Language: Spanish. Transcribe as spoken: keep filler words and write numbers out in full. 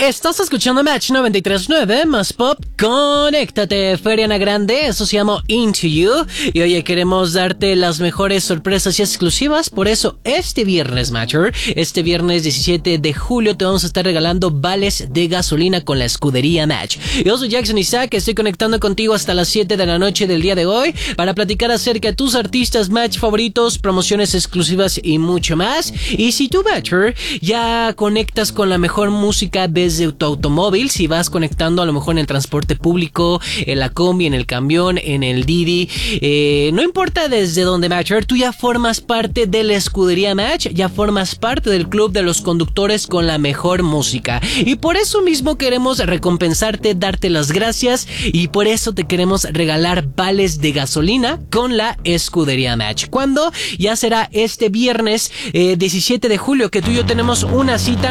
Estás escuchando Match noventa y tres punto nueve más pop. Conéctate, Feriana Grande. Eso se llama Into You. Y oye, queremos darte las mejores sorpresas y exclusivas. Por eso, este viernes, Matcher, este viernes diecisiete de julio, te vamos a estar regalando vales de gasolina con la escudería Match. Yo soy Jackson Isaac. Estoy conectando contigo hasta las siete de la noche del día de hoy para platicar acerca de tus artistas Match favoritos, promociones exclusivas y mucho más. Y si tú, Matcher, ya conectas con la mejor música desde tu automóvil, si vas conectando a lo mejor en el transporte público, en la combi, en el camión, en el Didi, eh, no importa desde dónde, Matcher, tú ya formas parte de la escudería Match, ya formas parte del club de los conductores con la mejor música. Y por eso mismo queremos recompensarte, darte las gracias, y por eso te queremos regalar vales de gasolina con la escudería Match. ¿Cuándo? Ya será este viernes eh, diecisiete de julio que tú y yo tenemos una cita